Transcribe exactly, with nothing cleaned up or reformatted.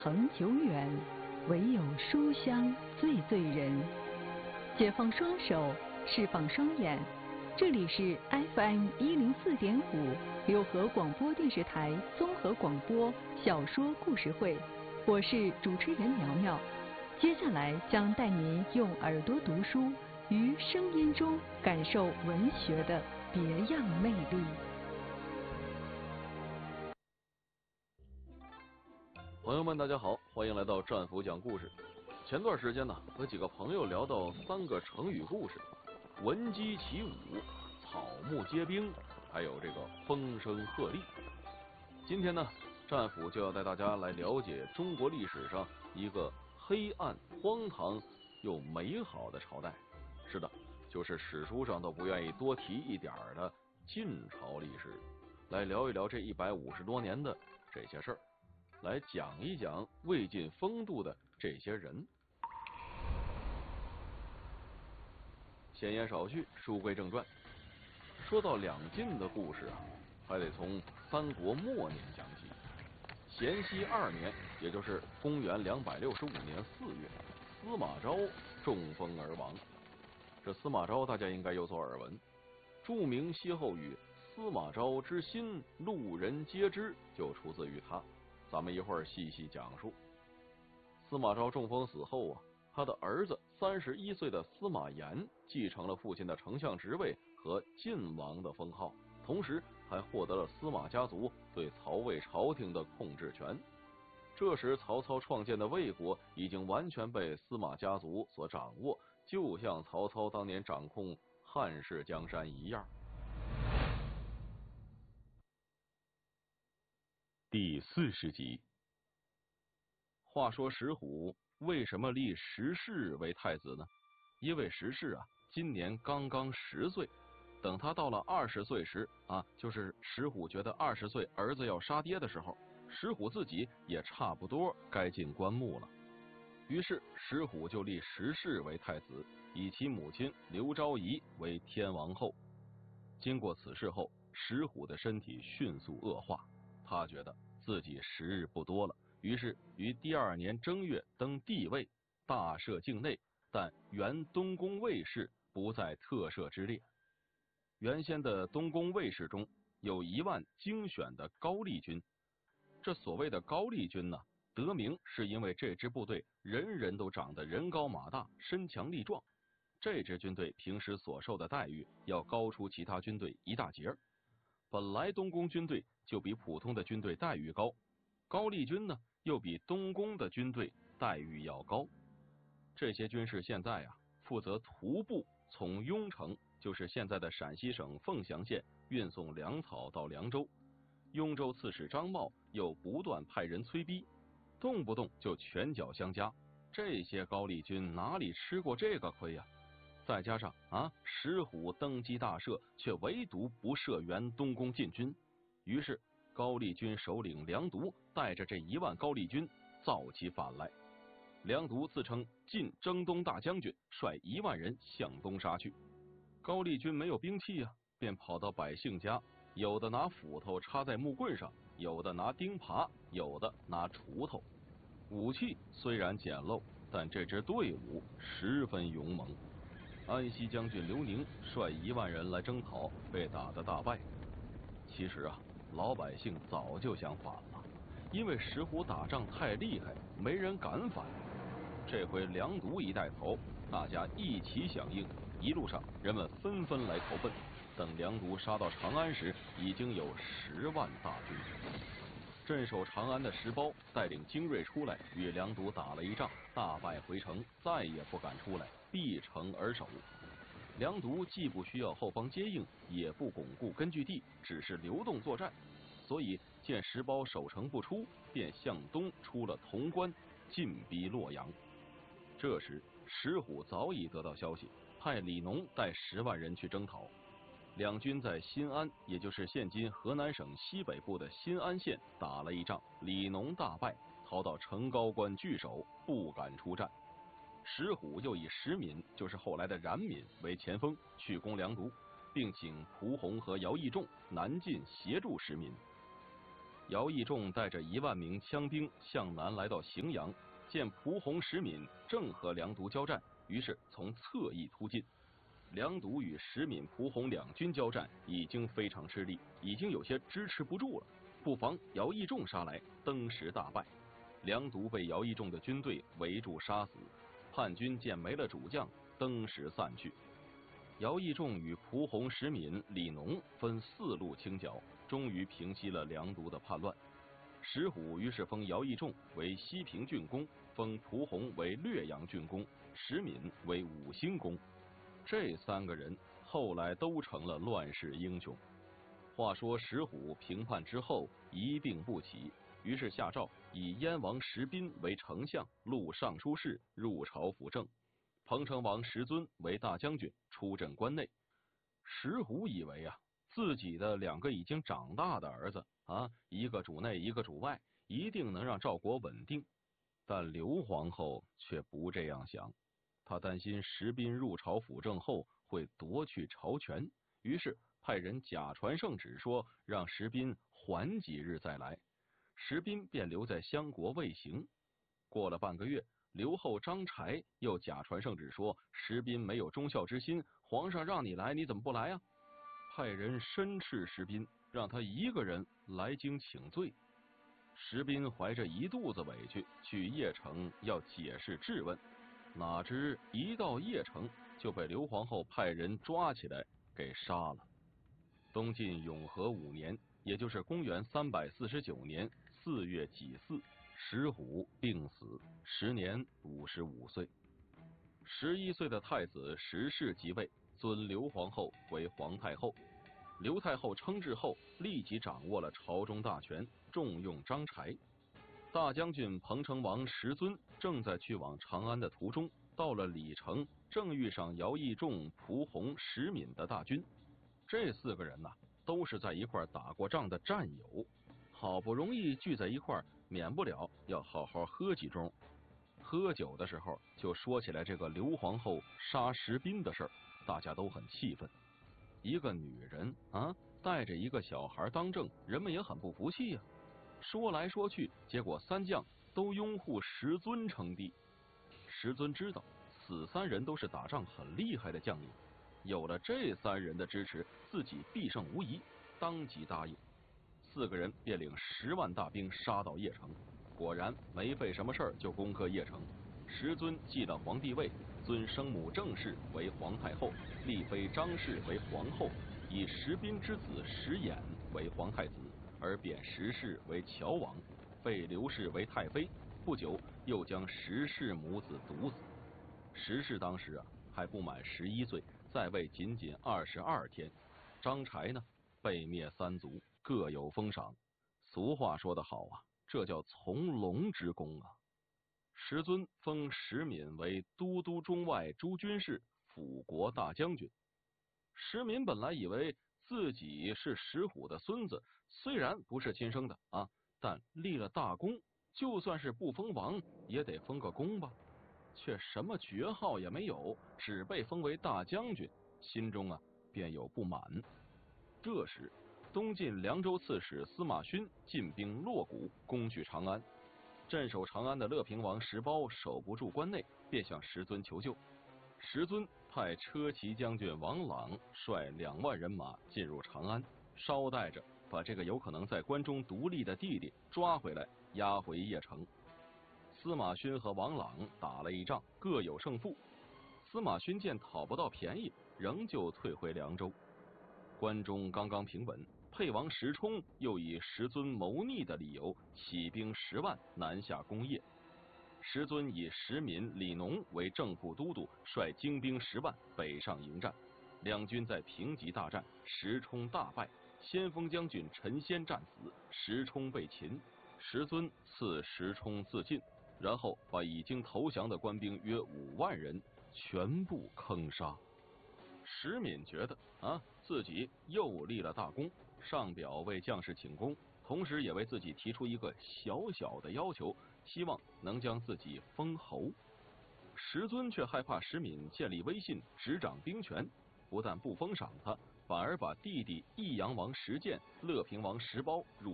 恒久远，唯有书香最醉人。解放双手，释放双眼，这里是 F M 一零四点五六合广播电视台综合广播小说故事会，我是主持人苗苗。接下来将带您用耳朵读书，于声音中感受文学的别样魅力。 朋友们，大家好，欢迎来到战斧讲故事。前段时间呢，和几个朋友聊到三个成语故事：闻鸡起舞、草木皆兵，还有这个风声鹤唳。今天呢，战斧就要带大家来了解中国历史上一个黑暗、荒唐又美好的朝代。是的，就是史书上都不愿意多提一点的晋朝历史。来聊一聊这一百五十多年的这些事儿。来讲一讲魏晋风度的这些人。闲言少叙，书归正传。说到两晋的故事啊，还得从三国末年讲起。咸熙二年，也就是公元两百六十五年四月，司马昭中风而亡。这司马昭大家应该有所耳闻，著名歇后语“司马昭之心，路人皆知”就出自于他。咱们一会儿细细讲述。司马昭中风死后啊，他的儿子三十一岁的司马炎继承了父亲的丞相职位和晋王的封号，同时还获得了司马家族对曹魏朝廷的控制权。这时曹操创建的魏国已经完全被司马家族所掌握，就像曹操当年掌控汉室江山一样。第四十集。话说石虎为什么立石氏为太子呢？因为石氏啊，今年刚刚十岁，等他到了二十岁时啊，就是石虎觉得二十岁儿子要杀爹的时候，石虎自己也差不多该进棺木了。于是石虎就立石氏为太子，以其母亲刘昭仪为天王后。经过此事后，石虎的身体迅速恶化。他觉得自己时日不多了，于是于第二年正月登帝位，大赦境内，但原东宫卫士不在特赦之列。原先的东宫卫士中有一万精选的高丽军，这所谓的高丽军呢，得名是因为这支部队人人都长得人高马大，身强力壮。这支军队平时所受的待遇要高出其他军队一大截。本来东宫军队就比普通的军队待遇高，高丽军呢又比东宫的军队待遇要高。这些军士现在啊，负责徒步从雍城，就是现在的陕西省凤翔县，运送粮草到凉州。雍州刺史张茂又不断派人催逼，动不动就拳脚相加。这些高丽军哪里吃过这个亏呀、啊？再加上啊，石虎登基大赦，却唯独不赦原东宫禁军。于是高丽军首领梁独带着这一万高丽军造起反来。梁独自称晋征东大将军，率一万人向东杀去。高丽军没有兵器啊，便跑到百姓家，有的拿斧头插在木棍上，有的拿钉耙，有的拿锄头。武器虽然简陋，但这支队伍十分勇猛。安西将军刘宁率一万人来征讨，被打得大败。其实啊，老百姓早就想反了，因为石虎打仗太厉害，没人敢反。这回梁独一带头，大家一起响应，一路上人们纷纷来投奔。等梁独杀到长安时，已经有十万大军。镇守长安的石苞带领精锐出来，与梁独打了一仗，大败回城，再也不敢出来，闭城而守。梁独既不需要后方接应，也不巩固根据地，只是流动作战，所以见石苞守城不出，便向东出了潼关，进逼洛阳。这时石虎早已得到消息，派李农带十万人去征讨。两军在新安，也就是现今河南省西北部的新安县打了一仗，李农大败，逃到成高关据守，不敢出战。石虎又以石敏，就是后来的冉闵为前锋，去攻梁独，并请蒲洪和姚义仲南进协助石敏。 姚义仲带着一万名枪兵向南来到荥阳，见蒲洪、石敏正和梁独交战，于是从侧翼突进。梁独与石敏、蒲洪两军交战已经非常吃力，已经有些支持不住了。不妨姚义仲杀来，登时大败。梁独被姚义仲的军队围住杀死，叛军见没了主将，登时散去。姚义仲与蒲洪、石敏、李农分四路清剿，终于平息了梁独的叛乱。石虎于是封姚义仲为西平郡公，封蒲洪为略阳郡公，石敏为五星公。这三个人后来都成了乱世英雄。话说石虎平叛之后一病不起，于是下诏以燕王石斌为丞相，录尚书事，入朝辅政。彭城王石尊为大将军，出镇关内。石虎以为啊，自己的两个已经长大的儿子啊，一个主内，一个主外，一定能让赵国稳定。但刘皇后却不这样想，她担心石斌入朝辅政后会夺去朝权，于是派人假传圣旨，说让石斌缓几日再来。石斌便留在襄国未行。过了半个月，刘后张柴又假传圣旨说石斌没有忠孝之心，皇上让你来，你怎么不来啊？派人申斥石斌，让他一个人来京请罪。石斌怀着一肚子委屈去邺城要解释质问，哪知一到邺城就被刘皇后派人抓起来给杀了。东晋永和五年，也就是公元三百四十九年四月己巳，石虎病死，时年五十五岁。十一岁的太子石氏即位，尊刘皇后为皇太后。刘太后称制后，立即掌握了朝中大权，重用张柴。大将军彭城王石尊正在去往长安的途中，到了李城，正遇上姚义仲、蒲洪、石敏的大军。这四个人呐、啊，都是在一块打过仗的战友，好不容易聚在一块，免不了要好好喝几盅。喝酒的时候就说起来这个刘皇后杀石斌的事儿，大家都很气愤。一个女人啊，带着一个小孩当政，人们也很不服气呀、啊。说来说去，结果三将都拥护石尊称帝。石尊知道此三人都是打仗很厉害的将领，有了这三人的支持，自己必胜无疑，当即答应。四个人便领十万大兵杀到邺城，果然没费什么事儿就攻克邺城。石尊继了皇帝位，尊生母郑氏为皇太后，立妃张氏为皇后，以石斌之子石衍为皇太子，而贬石氏为乔王，废刘氏为太妃。不久又将石氏母子毒死。石氏当时啊还不满十一岁，在位仅仅二十二天。张柴呢，被灭三族，各有封赏。俗话说得好啊，这叫从龙之功啊。石尊封石敏为都督中外诸军事、辅国大将军。石敏本来以为自己是石虎的孙子，虽然不是亲生的啊，但立了大功，就算是不封王，也得封个公吧。却什么爵号也没有，只被封为大将军，心中啊便有不满。这时，东晋凉州刺史司马勋进兵洛谷，攻取长安。镇守长安的乐平王石苞守不住关内，便向石尊求救。石尊派车骑将军王朗率两万人马进入长安，捎带着把这个有可能在关中独立的弟弟抓回来，押回邺城。司马勋和王朗打了一仗，各有胜负。司马勋见讨不到便宜，仍旧退回凉州。关中刚刚平稳，沛王石冲又以石尊谋逆的理由，起兵十万南下攻邺。石尊以石敏、李农为正副都督，率精兵十万北上迎战。两军在平级大战，石冲大败，先锋将军陈先战死，石冲被擒。石尊赐石冲自尽，然后把已经投降的官兵约五万人全部坑杀。石敏觉得啊，自己又立了大功，上表为将士请功，同时也为自己提出一个小小的要求，希望能将自己封侯。石尊却害怕石敏建立威信，执掌兵权，不但不封赏他，反而把弟弟益阳王石建、乐平王石苞入